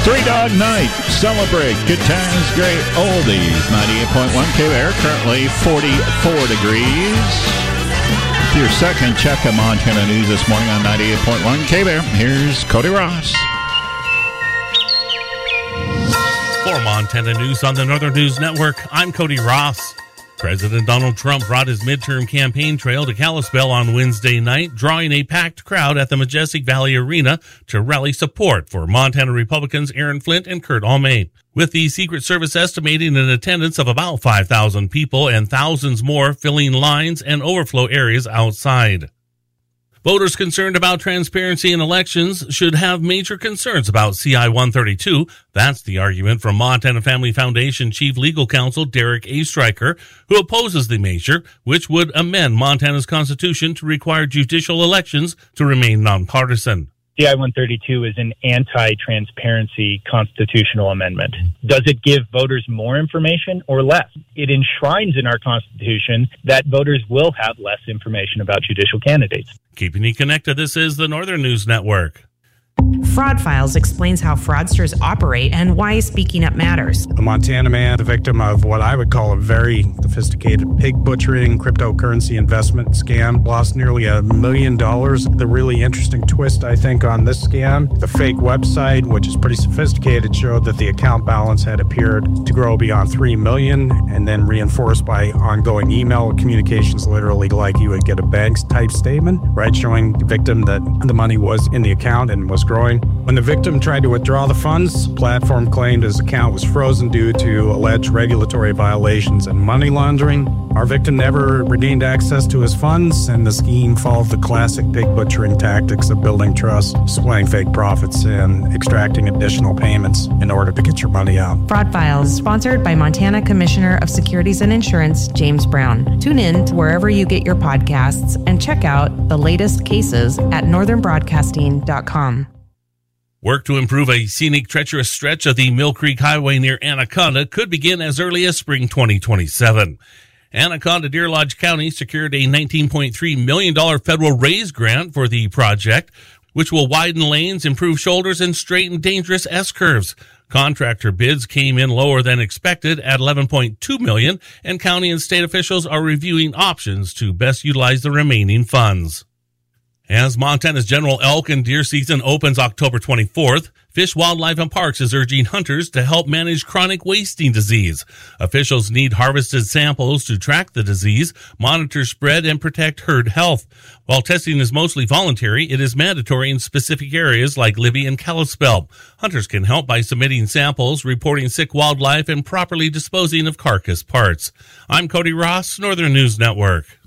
Three Dog Night. Celebrate good times, great oldies. 98.1 KBR, currently 44 degrees. With your second check of Montana news this morning on 98.1 KBR. Here's Cody Ross. For Montana News on the Northern News Network, I'm Cody Ross. President Donald Trump brought his midterm campaign trail to Kalispell on Wednesday night, drawing a packed crowd at the Majestic Valley Arena to rally support for Montana Republicans Aaron Flint and Kurt Almay. With the Secret Service estimating an attendance of about 5,000 people and thousands more filling lines and overflow areas outside. Voters concerned about transparency in elections should have major concerns about CI 132. That's the argument from Montana Family Foundation Chief Legal Counsel Derek A. Stryker, who opposes the measure, which would amend Montana's constitution to require judicial elections to remain nonpartisan. CI 132 is an anti-transparency constitutional amendment. Does it give voters more information or less? It enshrines in our Constitution that voters will have less information about judicial candidates. Keeping you connected, this is the Northern News Network. Fraud Files explains how fraudsters operate and why speaking up matters. A Montana man, the victim of what I would call a very sophisticated pig butchering cryptocurrency investment scam, lost nearly $1 million. The really interesting twist, I think, on this scam, the fake website, which is pretty sophisticated, showed that the account balance had appeared to grow beyond $3 million, and then reinforced by ongoing email communications, literally like you would get a bank-type statement, right, showing the victim that the money was in the account and was growing. When the victim tried to withdraw the funds, the platform claimed his account was frozen due to alleged regulatory violations and money laundering. Our victim never regained access to his funds, and the scheme followed the classic pig butchering tactics of building trust, displaying fake profits, and extracting additional payments in order to get your money out. Fraud Files, sponsored by Montana Commissioner of Securities and Insurance, James Brown. Tune in to wherever you get your podcasts and check out the latest cases at northernbroadcasting.com. Work to improve a scenic, treacherous stretch of the Mill Creek Highway near Anaconda could begin as early as spring 2027. Anaconda Deer Lodge County secured a $19.3 million federal RAISE grant for the project, which will widen lanes, improve shoulders, and straighten dangerous S-curves. Contractor bids came in lower than expected at $11.2 million, and county and state officials are reviewing options to best utilize the remaining funds. As Montana's general elk and deer season opens October 24th, Fish, Wildlife, and Parks is urging hunters to help manage chronic wasting disease. Officials need harvested samples to track the disease, monitor spread, and protect herd health. While testing is mostly voluntary, it is mandatory in specific areas like Libby and Kalispell. Hunters can help by submitting samples, reporting sick wildlife, and properly disposing of carcass parts. I'm Cody Ross, Northern News Network.